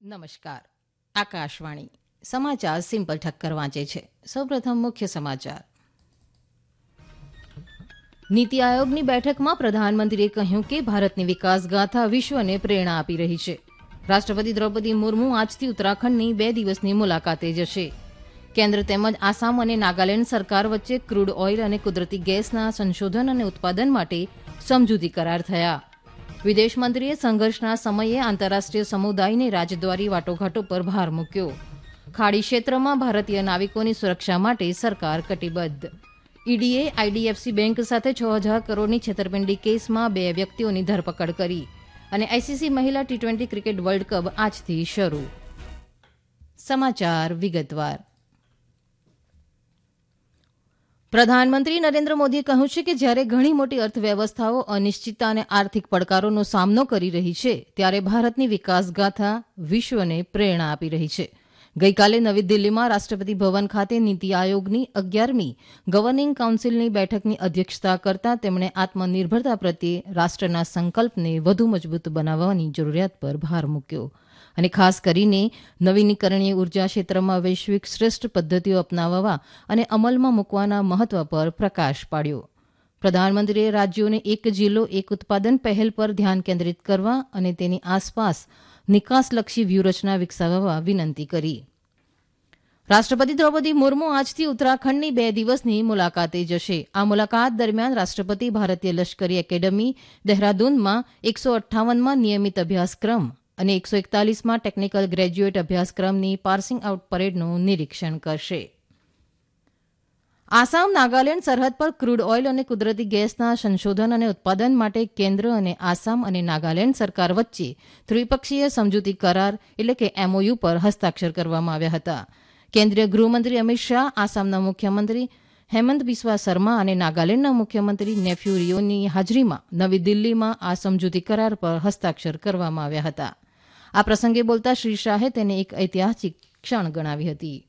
નમસ્કાર. આકાશવાણી સમાચાર સિમ્પલ ઠક્કર વાંચે છે. સૌપ્રથમ મુખ્ય સમાચાર. નીતિ આયોગની બેઠકમાં પ્રધાનમંત્રીએ કહ્યું કે ભારતની વિકાસગાથા વિશ્વને પ્રેરણા આપી રહી છે. રાષ્ટ્રપતિ દ્રૌપદી મુર્મુ આજથી ઉત્તરાખંડની 2 દિવસની મુલાકાતે જશે. કેન્દ્ર તેમજ આસામ અને નાગાલેન્ડ સરકાર વચ્ચે ક્રૂડ ઓઇલ અને કુદરતી ગેસના સંશોધન અને ઉત્પાદન માટે સમજૂતી કરાર થયા. વિદેશમંત્રીએ સંઘર્ષના સમયે આંતરરાષ્ટ્રીય સમુદાયને રાજદ્વારી વાટાઘાટો પર ભાર મૂક્યો. ખાડી ક્ષેત્રમાં ભારતીય નાવિકોની સુરક્ષા માટે સરકાર કટિબદ્ધ. ઈડીએ આઈડીએફસી બેંક સાથે 6,000 કરોડની છેતરપિંડી કેસમાં 2 વ્યક્તિઓની ધરપકડ કરી. અને આઈસીસી મહિલા ટી20 ક્રિકેટ વર્લ્ડ કપ આજથી શરૂ. સમાચાર વિગતવાર. પ્રધાનમંત્રી નરેન્દ્ર મોદીએ કહ્યું છે કે જ્યારે ઘણી મોટી અર્થવ્યવસ્થાઓ અનિશ્ચિતતા અને આર્થિક પડકારોનો સામનો કરી રહી છે ત્યારે ભારતની વિકાસગાથા વિશ્વને પ્રેરણા આપી રહી છે. ગઈકાલે નવી દિલ્હીમાં રાષ્ટ્રપતિ ભવન ખાતે નીતિ આયોગની 11મી ગવર્નિંગ કાઉન્સિલની બેઠકની અધ્યક્ષતા કરતાં તેમણે આત્મનિર્ભરતા પ્રત્યે રાષ્ટ્રના સંકલ્પને વધુ મજબૂત બનાવવાની જરૂરિયાત પર ભાર મૂક્યો અને ખાસ કરીને નવીનીકરણીય ઉર્જા ક્ષેત્રમાં વૈશ્વિક શ્રેષ્ઠ પદ્ધતિઓ અપનાવવા અને અમલમાં મૂકવાના મહત્વ પર પ્રકાશ પાડ્યો. પ્રધાનમંત્રીએ રાજ્યોને એક જિલ્લો એક ઉત્પાદન પહેલ પર ધ્યાન કેન્દ્રિત કરવા અને તેની આસપાસ નિકાસલક્ષી વ્યૂહરચના વિકસાવવા વિનંતી કરી. રાષ્ટ્રપતિ દ્રૌપદી મુર્મુ આજથી ઉત્તરાખંડની 2 દિવસની મુલાકાતે જશે. આ મુલાકાત દરમિયાન રાષ્ટ્રપતિ ભારતીય લશ્કરી એકેડમી દહેરાદૂનમાં 158માં નિયમિત અભ્યાસક્રમ અને 141માં ટેકનિકલ ગ્રેજ્યુએટ અભ્યાસક્રમની પાસિંગ આઉટ પરેડનું નિરીક્ષણ કરશે. આસામ નાગાલેન્ડ સરહદ પર ક્રૂડ ઓઇલ અને કુદરતી ગેસના સંશોધન અને ઉત્પાદન માટે કેન્દ્ર અને આસામ અને નાગાલેન્ડ સરકાર વચ્ચે ત્રિપક્ષીય સમજૂતી કરાર એટલે કે એમઓયુ પર હસ્તાક્ષર કરવામાં આવ્યા હતા. કેન્દ્રીય ગૃહમંત્રી અમિત શાહ, આસામના મુખ્યમંત્રી હેમંત બિસ્વા શર્મા અને નાગાલેન્ડના મુખ્યમંત્રી નેફ્યુ રિયોની હાજરીમાં નવી દિલ્હીમાં આ સમજૂતી કરાર પર હસ્તાક્ષર કરવામાં આવ્યા હતા. આ પ્રસંગે બોલતા શ્રી શાહે તેને એક ઐતિહાસિક ક્ષણ ગણાવી હતી.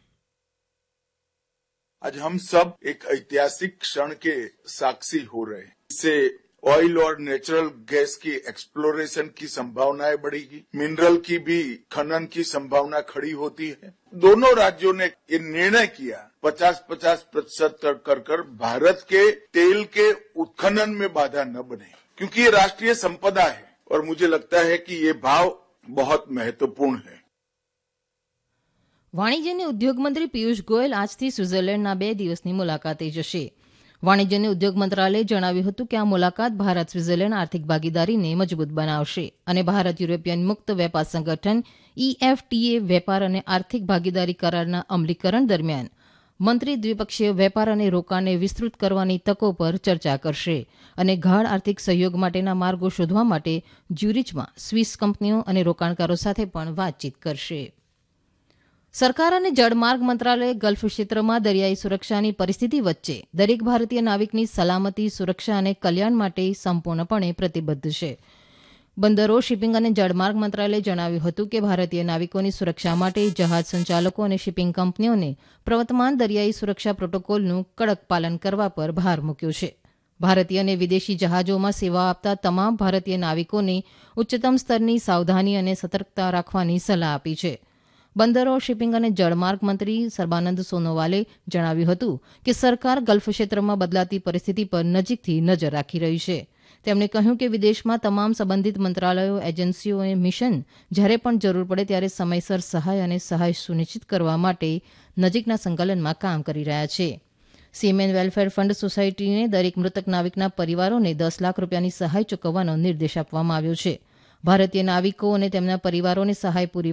आज हम सब एक ऐतिहासिक क्षण के साक्षी हो रहे हैं. इससे ऑयल और नेचुरल गैस की एक्सप्लोरेशन की संभावनाएं बढ़ेगी, मिनरल की भी खनन की संभावना खड़ी होती है. दोनों राज्यों ने ये निर्णय किया 50-50% कर भारत के तेल के उत्खनन में बाधा न बने, क्योंकि ये राष्ट्रीय संपदा है और मुझे लगता है कि ये भाव बहुत महत्वपूर्ण है. વાણિજ્ય અને ઉદ્યોગ મંત્રી પિયુષ ગોયલ આજથી સ્વિટ્ઝરલેન્ડના 2 દિવસની મુલાકાતે જશે. વાણિજ્ય અને ઉદ્યોગ મંત્રાલયે જણાવ્યું હતું કે આ મુલાકાત ભારત સ્વિટ્ઝરલેન્ડ આર્થિક ભાગીદારીને મજબૂત બનાવશે અને ભારત યુરોપિયન મુક્ત વેપાર સંગઠન EFTA વેપાર અને આર્થિક ભાગીદારી કરારના અમલીકરણ દરમિયાન મંત્રી દ્વિપક્ષીય વેપાર અને રોકાણને વિસ્તૃત કરવાની તકો પર ચર્ચા કરશે અને ગાઢ આર્થિક સહયોગ માટેના માર્ગો શોધવા માટે જ્યુરિચમાં સ્વિસ કંપનીઓ અને રોકાણકારો સાથે પણ વાતચીત કરશે. સરકાર અને જળમાર્ગ મંત્રાલયે ગલ્ફ ક્ષેત્રમાં દરિયાઈ સુરક્ષાની પરિસ્થિતિ વચ્ચે દરેક ભારતીય નાવિકની સલામતી, સુરક્ષા અને કલ્યાણ માટે સંપૂર્ણપણે પ્રતિબદ્ધ છે. બંદરો, શિપિંગ અને જળમાર્ગ મંત્રાલયે જણાવ્યું હતું કે ભારતીય નાવિકોની સુરક્ષા માટે જહાજ સંચાલકો અને શિપિંગ કંપનીઓને પ્રવર્તમાન દરિયાઈ સુરક્ષા પ્રોટોકોલનું કડક પાલન કરવા પર ભાર મૂક્યો છે. ભારતીય અને વિદેશી જહાજોમાં સેવા આપતા તમામ ભારતીય નાવિકોને ઉચ્ચતમ સ્તરની સાવધાની અને સતર્કતા રાખવાની સલાહ આપી છે. બંદરો, શિપિંગ અને જળમાર્ગ મંત્રી સર્બાનંદ સોનોવાલે જણાવ્યું હતું કે સરકાર ગલ્ફ ક્ષેત્રમાં બદલાતી પરિસ્થિતિ પર નજીકથી નજર રાખી રહી છે. તેમણે કહ્યું કે વિદેશમાં તમામ સંબંધિત મંત્રાલયો, એજન્સીઓ અને મિશન જ્યારે પણ જરૂર પડે ત્યારે સમયસર સહાય અને સહાય સુનિશ્ચિત કરવા માટે નજીકના સંકલનમાં કામ કરી રહ્યા છે. સીમેન વેલફેર ફંડ સોસાયટીને દરેક મૃતક નાવિકના પરિવારોને 10 લાખ રૂપિયાની સહાય ચૂકવવાનો નિર્દેશ આપવામાં આવ્યો છે. ભારતીય નાવિકો અને તેમના પરિવારોને સહાય પૂરી